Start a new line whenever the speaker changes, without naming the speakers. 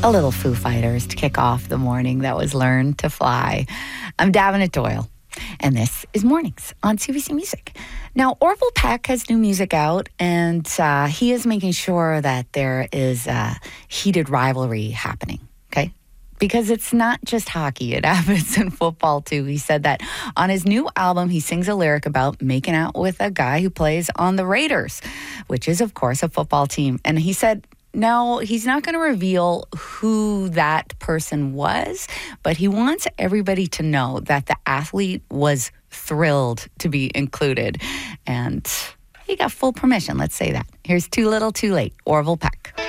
A little Foo Fighters to kick off the morning that was Learn to Fly. I'm Davenant Doyle, and this is Mornings on CBC Music. Now, Orville Peck has new music out, and he is making sure that there is a heated rivalry happening, okay? Because it's not just hockey, it happens in football too. He said that on his new album, he sings a lyric about making out with a guy who plays on the Raiders, which is, of course, a football team. And he said, no, he's not going to reveal who that person was, but he wants everybody to know that the athlete was thrilled to be included. And he got full permission, let's say that. Here's Too Little Too Late, Orville Peck.